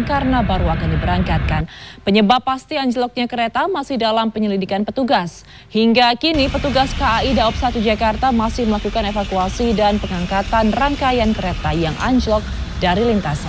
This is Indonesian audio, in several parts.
karena baru akan diberangkatkan. Penyebab pasti anjloknya kereta masih dalam penyelidikan petugas. Hingga kini petugas KAI Daob 1 Jakarta masih melakukan evakuasi dan pengangkatan rangkaian kereta yang anjlok dari lintasan.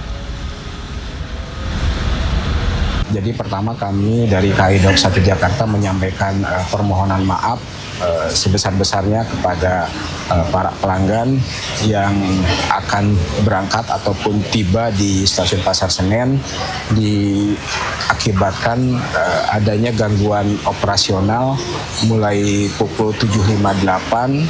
Jadi pertama kami dari KAI Daob 1 Jakarta menyampaikan permohonan maaf sebesar-besarnya kepada para pelanggan yang akan berangkat ataupun tiba di stasiun Pasar Senen diakibatkan adanya gangguan operasional mulai pukul 7.58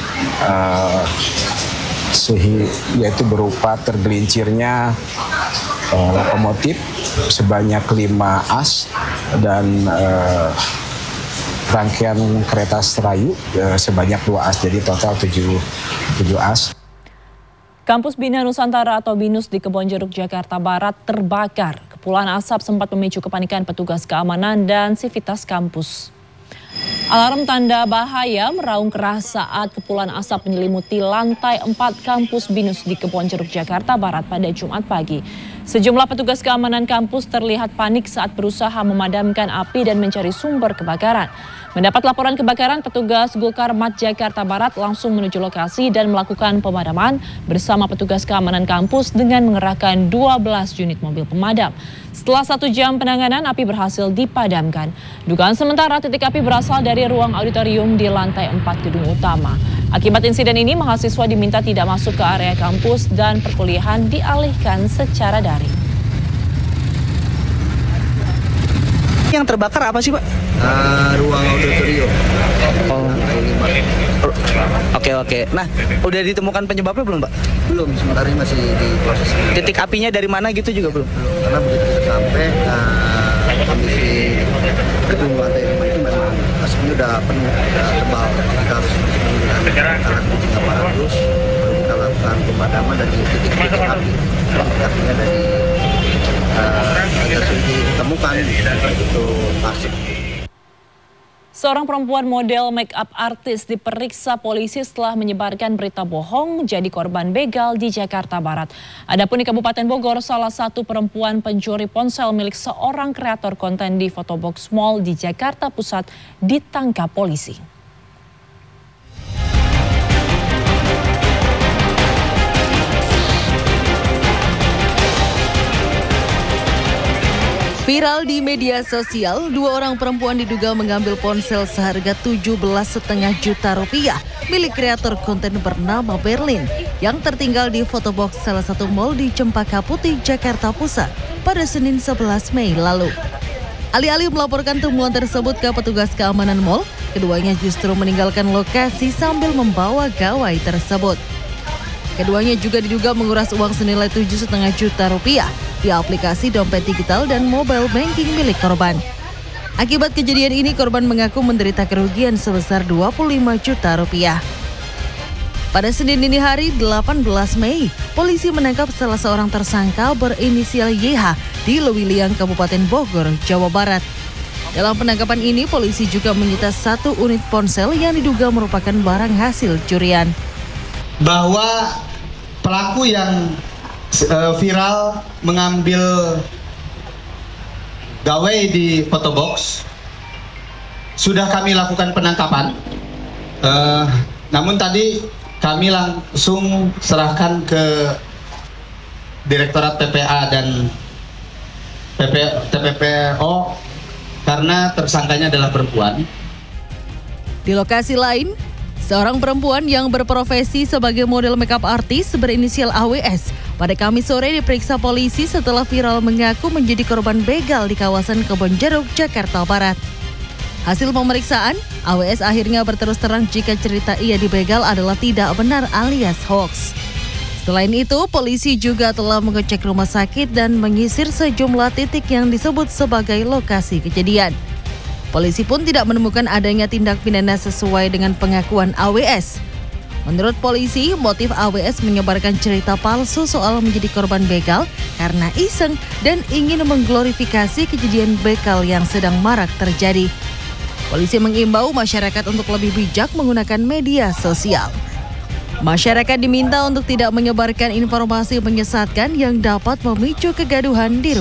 yaitu berupa tergelincirnya lokomotif sebanyak 5 as dan rangkaian kereta Serayu sebanyak 2 as, jadi total 7 as. Kampus Bina Nusantara atau BINUS di Kebonjeruk, Jakarta Barat terbakar. Kepulan asap sempat memicu kepanikan petugas keamanan dan sivitas kampus. Alarm tanda bahaya meraung keras saat kepulan asap menyelimuti lantai 4 kampus BINUS di Kebonjeruk, Jakarta Barat pada Jumat pagi. Sejumlah petugas keamanan kampus terlihat panik saat berusaha memadamkan api dan mencari sumber kebakaran. Mendapat laporan kebakaran, petugas Gulkarmat Jakarta Barat langsung menuju lokasi dan melakukan pemadaman bersama petugas keamanan kampus dengan mengerahkan 12 unit mobil pemadam. Setelah 1 jam penanganan, api berhasil dipadamkan. Dugaan sementara titik api berasal dari ruang auditorium di lantai 4 gedung utama. Akibat insiden ini, mahasiswa diminta tidak masuk ke area kampus dan perkuliahan dialihkan secara daring. Yang terbakar apa sih, Pak? Ruang auditorium. Oke. Nah, udah ditemukan penyebabnya belum, Pak? Belum, sementara ini masih diproses. Titik apinya dari mana gitu juga belum? Karena begitu kita sampai, kondisi gedung lantai 5 itu memang asapnya udah penuh, udah tebal. Kita harus menggunakan alat kucing aparatus, baru kita lakukan pemadaman dari titik-titik api. Titik apinya dari agak sulit ditemukan, itu asap. Seorang perempuan model make up artis diperiksa polisi setelah menyebarkan berita bohong jadi korban begal di Jakarta Barat. Adapun di Kabupaten Bogor, salah satu perempuan pencuri ponsel milik seorang kreator konten di Photobox Mall di Jakarta Pusat ditangkap polisi. Viral di media sosial, 2 orang perempuan diduga mengambil ponsel seharga 17,5 juta rupiah milik kreator konten bernama Berlin yang tertinggal di Photobox salah satu mal di Cempaka Putih, Jakarta Pusat pada Senin 11 Mei lalu. Alih-alih melaporkan temuan tersebut ke petugas keamanan mal, keduanya justru meninggalkan lokasi sambil membawa gawai tersebut. Keduanya juga diduga menguras uang senilai 7,5 juta rupiah di aplikasi dompet digital dan mobile banking milik korban. Akibat kejadian ini, korban mengaku menderita kerugian sebesar 25 juta rupiah. Pada Senin dini hari 18 Mei, polisi menangkap salah seorang tersangka berinisial YH di Lewiliang, Kabupaten Bogor, Jawa Barat. Dalam penangkapan ini, polisi juga menyita 1 unit ponsel yang diduga merupakan barang hasil curian. Bahwa pelaku yang viral mengambil gawai di Photobox sudah kami lakukan penangkapan, namun tadi kami langsung serahkan ke Direktorat PPA dan TPPO karena tersangkanya adalah perempuan. Di lokasi lain, seorang perempuan yang berprofesi sebagai model makeup artis berinisial AWS pada Kamis sore diperiksa polisi setelah viral mengaku menjadi korban begal di kawasan Kebonjeruk, Jakarta Barat. Hasil pemeriksaan, AWS akhirnya berterus terang jika cerita ia dibegal adalah tidak benar alias hoax. Selain itu, polisi juga telah mengecek rumah sakit dan menyisir sejumlah titik yang disebut sebagai lokasi kejadian. Polisi pun tidak menemukan adanya tindak pidana sesuai dengan pengakuan AWS. Menurut polisi, motif AWS menyebarkan cerita palsu soal menjadi korban begal karena iseng dan ingin mengglorifikasi kejadian begal yang sedang marak terjadi. Polisi mengimbau masyarakat untuk lebih bijak menggunakan media sosial. Masyarakat diminta untuk tidak menyebarkan informasi menyesatkan yang dapat memicu kegaduhan di